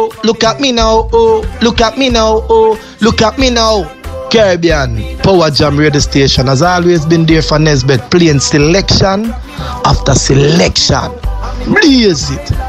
oh, look at me now, oh, look at me now, oh, look at me now. Caribbean Power Jam radio station has always been there for Nesbeth, playing selection after selection. Blaze it.